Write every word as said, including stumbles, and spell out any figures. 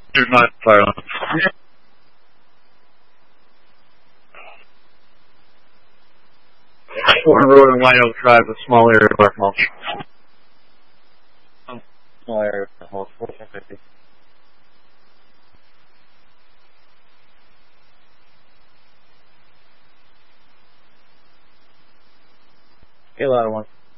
Do not fire on. Warren Road and White Oak Drive, a small area of Black Mulch. Um, small area of Black Mulch, fourteen fifty. Okay, ladder one.